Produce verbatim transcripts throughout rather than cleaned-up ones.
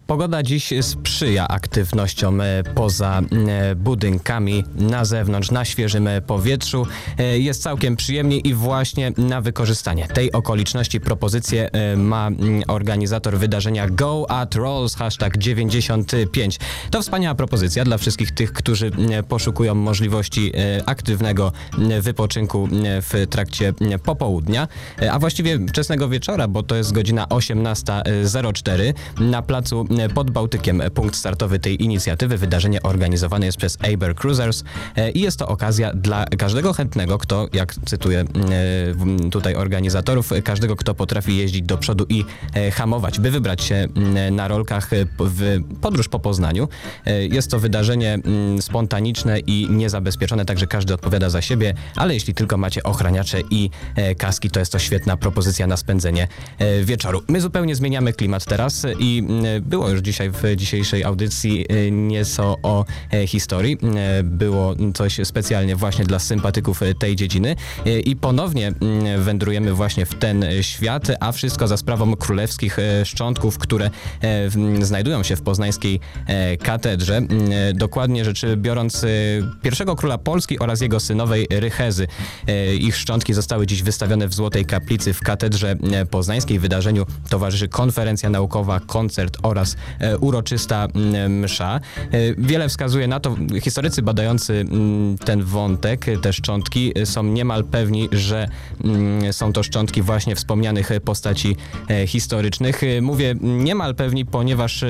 Pogoda dziś sprzyja aktywnościom poza budynkami, na zewnątrz, na świeżym powietrzu. Jest całkiem przyjemnie i właśnie na wykorzystanie tej okoliczności propozycję ma organizator wydarzenia Go at Rolls, hashtag dziewięćdziesiąt pięć. To wspaniała propozycja dla wszystkich tych, którzy poszukują możliwości aktywnego wypoczynku w trakcie popołudnia, a właściwie wczesnego wieczora, bo to jest godzina osiemnasta zero cztery na placu pod Bałtykiem. Punkt startowy tej inicjatywy. Wydarzenie organizowane jest przez Aber Cruisers i jest to okazja dla każdego chętnego, kto, jak cytuję tutaj organizatorów, każdego, kto potrafi jeździć do przodu i hamować, by wybrać się na rolkach w podróż po Poznaniu. Jest to wydarzenie spontaniczne i niezabezpieczone, także każdy odpowiada za siebie, ale jeśli tylko macie ochraniacze i kaski, to jest to świetna propozycja na spędzenie wieczoru. My zupełnie zmieniamy klimat teraz i było już dzisiaj w dzisiejszej audycji nieco o historii. Było coś specjalnie właśnie dla sympatyków tej dziedziny i ponownie wędrujemy właśnie w ten świat, a wszystko za sprawą królewskich szczątków, które znajdują się w poznańskiej katedrze. Dokładnie rzecz biorąc pierwszego króla Polski oraz jego synowej Rychezy. Ich szczątki zostały dziś wystawione w Złotej Kaplicy w katedrze poznańskiej. Wydarzeniu towarzyszy konferencja naukowa, koncert oraz uroczysta msza. Wiele wskazuje na to, historycy badający ten wątek, te szczątki, są niemal pewni, że są to szczątki właśnie wspomnianych postaci historycznych. Mówię niemal pewni, ponieważ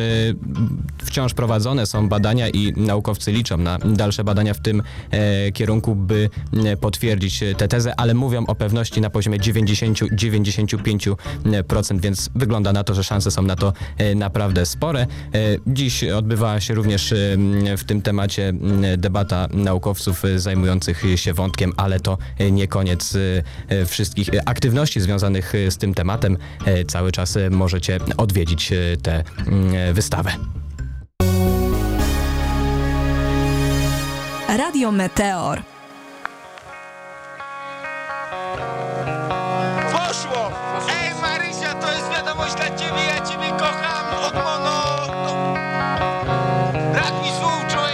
wciąż prowadzone są badania i naukowcy liczą na dalsze badania w tym kierunku, by potwierdzić tę tezę, ale mówią o pewności na poziomie dziewięćdziesiąt do dziewięćdziesięciu pięciu procent, więc wygląda na to, że szanse są na to naprawdę spore. Dziś odbywała się również w tym temacie debata naukowców zajmujących się wątkiem, ale to nie koniec wszystkich aktywności związanych z tym tematem. Cały czas możecie odwiedzić tę wystawę. Radio Meteor.